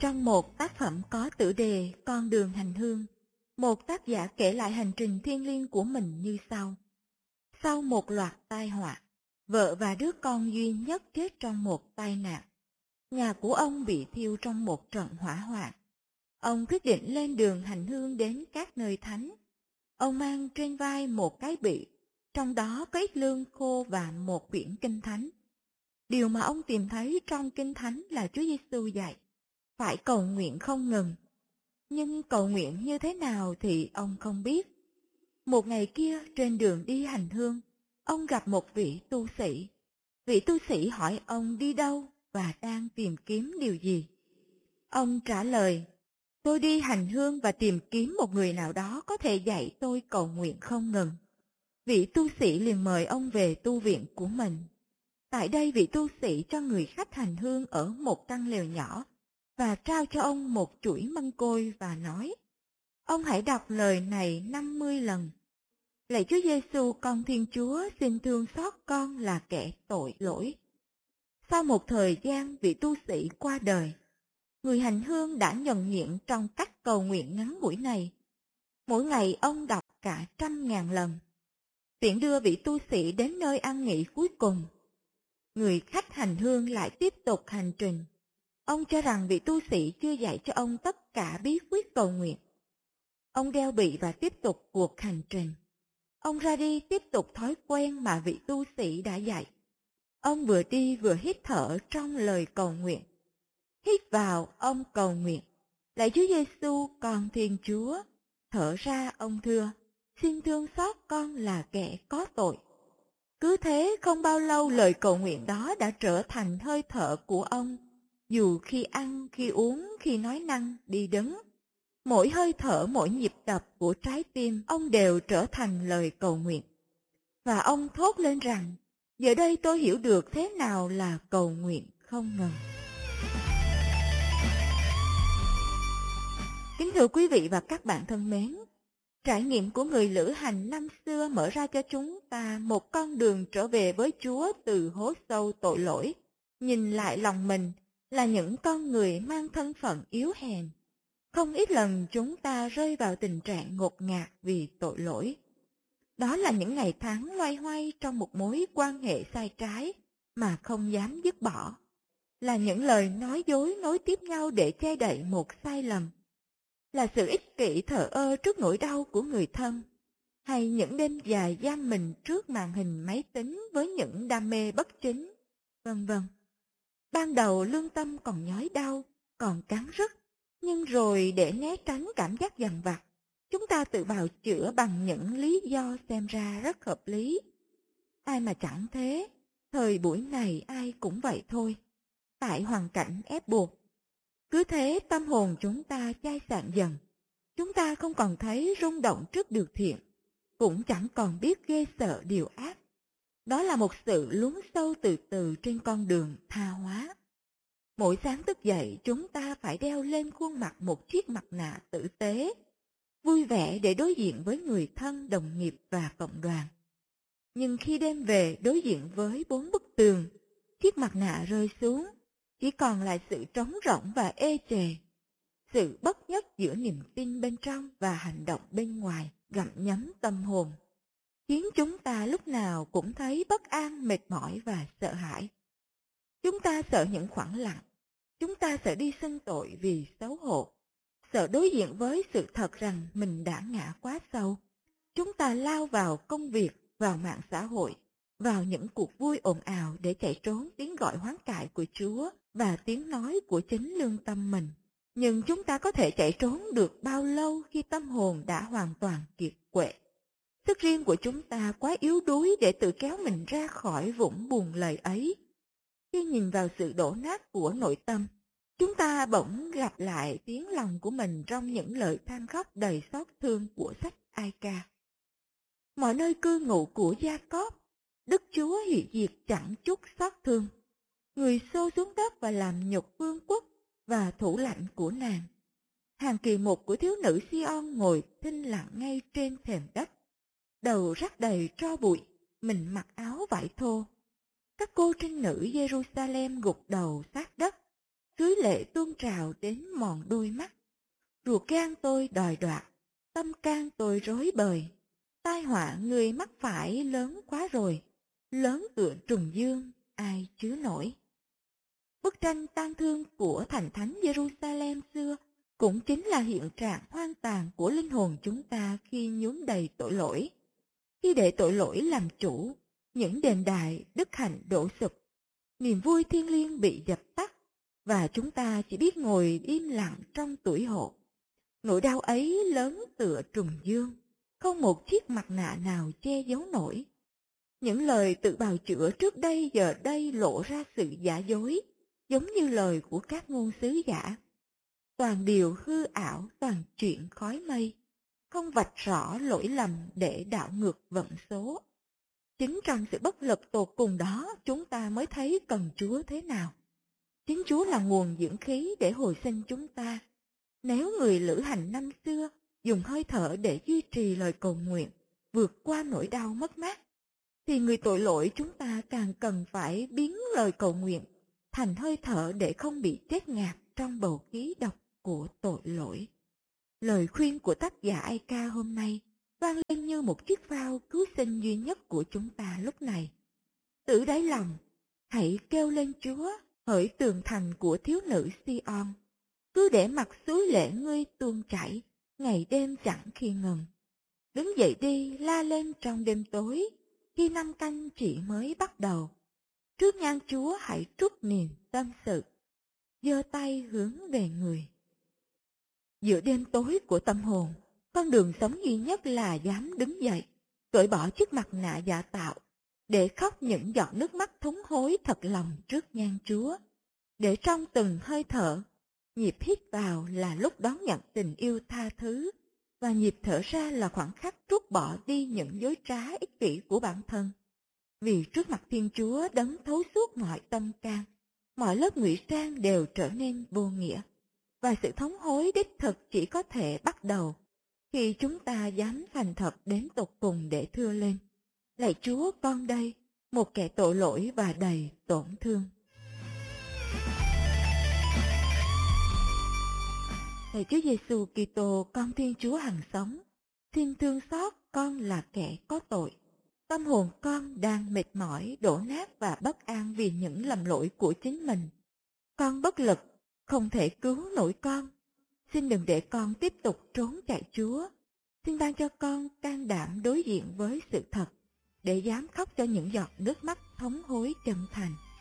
Trong một tác phẩm có tựa đề Con đường hành hương, một tác giả kể lại hành trình thiêng liêng của mình như sau. Sau một loạt tai họa, vợ và đứa con duy nhất chết trong một tai nạn. Nhà của ông bị thiêu trong một trận hỏa hoạn. Ông quyết định lên đường hành hương đến các nơi thánh. Ông mang trên vai một cái bị, trong đó có ít lương khô và một quyển kinh thánh. Điều mà ông tìm thấy trong kinh thánh là Chúa Giêsu dạy, phải cầu nguyện không ngừng. Nhưng cầu nguyện như thế nào thì ông không biết. Một ngày kia trên đường đi hành hương, ông gặp một vị tu sĩ. Vị tu sĩ hỏi ông đi đâu và đang tìm kiếm điều gì. Ông trả lời, tôi đi hành hương và tìm kiếm một người nào đó có thể dạy tôi cầu nguyện không ngừng. Vị tu sĩ liền mời ông về tu viện của mình. Tại đây vị tu sĩ cho người khách hành hương ở một căn lều nhỏ và trao cho ông một chuỗi mân côi và nói, ông hãy đọc lời này 50 lần. Lạy Chúa Giêsu, con Thiên Chúa, xin thương xót con là kẻ tội lỗi. Sau một thời gian vị tu sĩ qua đời, người hành hương đã nhuần nhuyễn trong cách cầu nguyện ngắn ngủi này. Mỗi ngày ông đọc cả 100.000 lần. Tiện đưa vị tu sĩ đến nơi an nghỉ cuối cùng. Người khách hành hương lại tiếp tục hành trình. Ông cho rằng vị tu sĩ chưa dạy cho ông tất cả bí quyết cầu nguyện. Ông đeo bị và tiếp tục cuộc hành trình. Ông ra đi tiếp tục thói quen mà vị tu sĩ đã dạy. Ông vừa đi vừa hít thở trong lời cầu nguyện. Hít vào, ông cầu nguyện, lạy Chúa Giêsu, con Thiên Chúa. Thở ra, ông thưa, xin thương xót con là kẻ có tội. Cứ thế không bao lâu lời cầu nguyện đó đã trở thành hơi thở của ông. Dù khi ăn, khi uống, khi nói năng, đi đứng. Mỗi hơi thở, mỗi nhịp đập của trái tim ông đều trở thành lời cầu nguyện. Và ông thốt lên rằng, giờ đây tôi hiểu được thế nào là cầu nguyện không ngừng. Kính thưa quý vị và các bạn thân mến, trải nghiệm của người lữ hành năm xưa mở ra cho chúng ta một con đường trở về với Chúa từ hố sâu tội lỗi. Nhìn lại lòng mình là những con người mang thân phận yếu hèn. Không ít lần chúng ta rơi vào tình trạng ngột ngạt vì tội lỗi. Đó là những ngày tháng loay hoay trong một mối quan hệ sai trái mà không dám dứt bỏ. Là những lời nói dối nối tiếp nhau để che đậy một sai lầm. Là sự ích kỷ thờ ơ trước nỗi đau của người thân. Hay những đêm dài giam mình trước màn hình máy tính với những đam mê bất chính, vân vân. Ban đầu lương tâm còn nhói đau, còn cắn rứt. Nhưng rồi để né tránh cảm giác dằn vặt, chúng ta tự bào chữa bằng những lý do xem ra rất hợp lý. Ai mà chẳng thế, thời buổi này ai cũng vậy thôi. Tại hoàn cảnh ép buộc. Cứ thế tâm hồn chúng ta chai sạn dần. Chúng ta không còn thấy rung động trước điều thiện, cũng chẳng còn biết ghê sợ điều ác. Đó là một sự lún sâu từ từ trên con đường tha hóa. Mỗi sáng thức dậy chúng ta phải đeo lên khuôn mặt một chiếc mặt nạ tử tế, vui vẻ để đối diện với người thân, đồng nghiệp và cộng đoàn. Nhưng khi đêm về đối diện với 4 bức tường, chiếc mặt nạ rơi xuống, chỉ còn lại sự trống rỗng và ê chề. Sự bất nhất giữa niềm tin bên trong và hành động bên ngoài gặm nhấm tâm hồn, khiến chúng ta lúc nào cũng thấy bất an, mệt mỏi và sợ hãi. Chúng ta sợ những khoảng lặng. Chúng ta sợ đi xưng tội vì xấu hổ, sợ đối diện với sự thật rằng mình đã ngã quá sâu. Chúng ta lao vào công việc, vào mạng xã hội, vào những cuộc vui ồn ào để chạy trốn tiếng gọi hoán cải của Chúa và tiếng nói của chính lương tâm mình. Nhưng chúng ta có thể chạy trốn được bao lâu khi tâm hồn đã hoàn toàn kiệt quệ? Sức riêng của chúng ta quá yếu đuối để tự kéo mình ra khỏi vũng buồn lầy ấy. Khi nhìn vào sự đổ nát của nội tâm, chúng ta bỗng gặp lại tiếng lòng của mình trong những lời than khóc đầy xót thương của sách Ai-ca. Mọi nơi cư ngụ của Gia-cóp, Đức Chúa hủy diệt chẳng chút xót thương. Người xô xuống đất và làm nhục vương quốc và thủ lãnh của nàng. Hàng kỳ mục của thiếu nữ Si-on ngồi thinh lặng ngay trên thềm đất. Đầu rắc đầy tro bụi, mình mặc áo vải thô. Các cô trinh nữ Jerusalem gục đầu sát đất, dưới lệ tuôn trào đến mòn đôi mắt. Ruột gan tôi đòi đoạt, tâm can tôi rối bời. Tai họa người mắc phải lớn quá rồi, lớn tựa trùng dương, ai chứa nổi. Bức tranh tang thương của thành thánh Jerusalem xưa cũng chính là hiện trạng hoang tàn của linh hồn chúng ta khi nhuốm đầy tội lỗi. Khi để tội lỗi làm chủ, những đền đài đức hạnh đổ sụp, niềm vui thiêng liêng bị dập tắt, và chúng ta chỉ biết ngồi im lặng trong tủi hổ. Nỗi đau ấy lớn tựa trùng dương, không một chiếc mặt nạ nào che giấu nổi. Những lời tự bào chữa trước đây giờ đây lộ ra sự giả dối, giống như lời của các ngôn sứ giả. Toàn điều hư ảo, toàn chuyện khói mây, không vạch rõ lỗi lầm để đảo ngược vận số. Chính trong sự bất lực tột cùng đó chúng ta mới thấy cần Chúa thế nào. Chính Chúa là nguồn dưỡng khí để hồi sinh chúng ta. Nếu người lữ hành năm xưa dùng hơi thở để duy trì lời cầu nguyện, vượt qua nỗi đau mất mát, thì người tội lỗi chúng ta càng cần phải biến lời cầu nguyện thành hơi thở để không bị chết ngạt trong bầu khí độc của tội lỗi. Lời khuyên của tác giả Ai Ca hôm nay vang lên như một chiếc phao cứu sinh duy nhất của chúng ta lúc này. Từ đáy lòng, hãy kêu lên Chúa, hỡi tường thành của thiếu nữ Sion. Cứ để mặt suối lệ ngươi tuôn chảy, ngày đêm chẳng khi ngừng. Đứng dậy đi, la lên trong đêm tối, khi năm canh chỉ mới bắt đầu. Trước nhan Chúa hãy trút niềm tâm sự, giơ tay hướng về người. Giữa đêm tối của tâm hồn, con đường sống duy nhất là dám đứng dậy, cởi bỏ chiếc mặt nạ giả tạo, để khóc những giọt nước mắt thống hối thật lòng trước nhan Chúa. Để trong từng hơi thở, nhịp hít vào là lúc đón nhận tình yêu tha thứ, và nhịp thở ra là khoảng khắc trút bỏ đi những dối trá ích kỷ của bản thân. Vì trước mặt Thiên Chúa đấng thấu suốt mọi tâm can, mọi lớp ngụy trang đều trở nên vô nghĩa, và sự thống hối đích thực chỉ có thể bắt đầu khi chúng ta dám thành thật đến tột cùng để thưa lên: lạy Chúa, con đây, một kẻ tội lỗi và đầy tổn thương. Lạy Chúa Giêsu Kitô, con Thiên Chúa hằng sống, xin thương xót con là kẻ có tội. Tâm hồn con đang mệt mỏi, đổ nát và bất an vì những lầm lỗi của chính mình. Con bất lực, không thể cứu nổi con. Xin đừng để con tiếp tục trốn chạy Chúa. Xin ban cho con can đảm đối diện với sự thật, để dám khóc cho những giọt nước mắt thống hối chân thành.